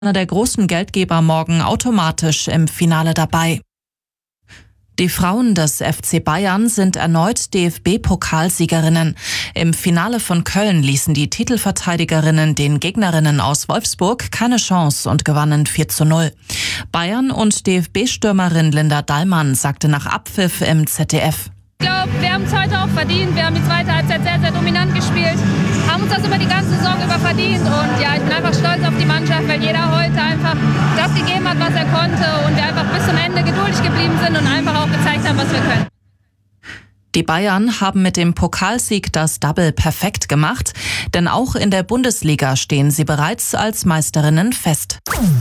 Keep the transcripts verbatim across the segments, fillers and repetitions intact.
einer der großen Geldgeber morgen automatisch im Finale dabei. Die Frauen des F C Bayern sind erneut D F B-Pokalsiegerinnen. Im Finale von Köln ließen die Titelverteidigerinnen den Gegnerinnen aus Wolfsburg keine Chance und gewannen vier zu null. Bayern und D F B-Stürmerin Linda Dallmann sagte nach Abpfiff im Z D F: Ich glaube, wir haben es heute auch verdient. Wir haben die zweite Halbzeit sehr, sehr dominant gespielt, haben uns das über die ganze Saison über verdient. Und ja, ich bin einfach stolz auf die Mannschaft, weil jeder heute einfach das gegeben hat, was er konnte und wir einfach bis zum Ende geduldig geblieben sind und einfach auch gezeigt haben, was wir können. Die Bayern haben mit dem Pokalsieg das Double perfekt gemacht, denn auch in der Bundesliga stehen sie bereits als Meisterinnen fest.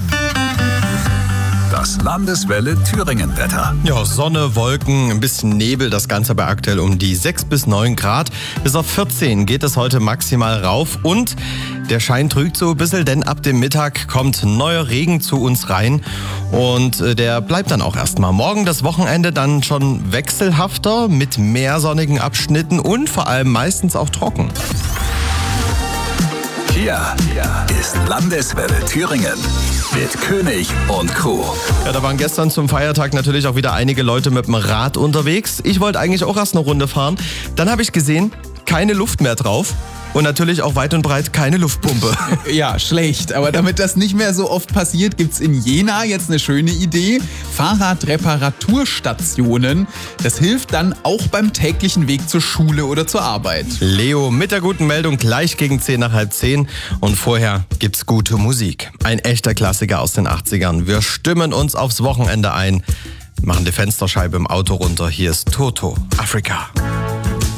Das Landeswelle Thüringen-Wetter. Ja, Sonne, Wolken, ein bisschen Nebel, das Ganze bei aktuell um die sechs bis neun Grad. Bis auf vierzehn geht es heute maximal rauf und der Schein trügt so ein bisschen, denn ab dem Mittag kommt neuer Regen zu uns rein und der bleibt dann auch erstmal. Morgen das Wochenende dann schon wechselhafter mit mehr sonnigen Abschnitten und vor allem meistens auch trocken. Hier ist Landeswelle Thüringen mit König und Crew. Ja, da waren gestern zum Feiertag natürlich auch wieder einige Leute mit dem Rad unterwegs. Ich wollte eigentlich auch erst eine Runde fahren. Dann habe ich gesehen, keine Luft mehr drauf. Und natürlich auch weit und breit keine Luftpumpe. Ja, schlecht. Aber damit das nicht mehr so oft passiert, gibt's in Jena jetzt eine schöne Idee. Fahrradreparaturstationen. Das hilft dann auch beim täglichen Weg zur Schule oder zur Arbeit. Leo mit der guten Meldung gleich gegen zehn nach halb zehn. Und vorher gibt's gute Musik. Ein echter Klassiker aus den achtzigern. Wir stimmen uns aufs Wochenende ein. Machen die Fensterscheibe im Auto runter. Hier ist Toto, Afrika.